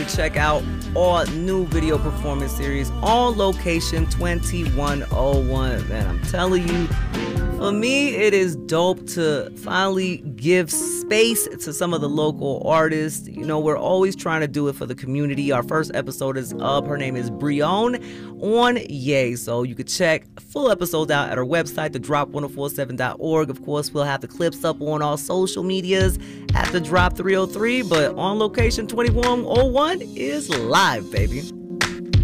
check out our new video performance series on Location 2101. Man, I'm telling you, for me, it is dope to finally give space to some of the local artists. You know, we're always trying to do it for the community. Our first episode is up. Her name is Brione on Yay. So you could check full episodes out at our website, thedrop1047.org. Of course, we'll have the clips up on all social medias at The Drop 303. But on Location 2101 is live, baby.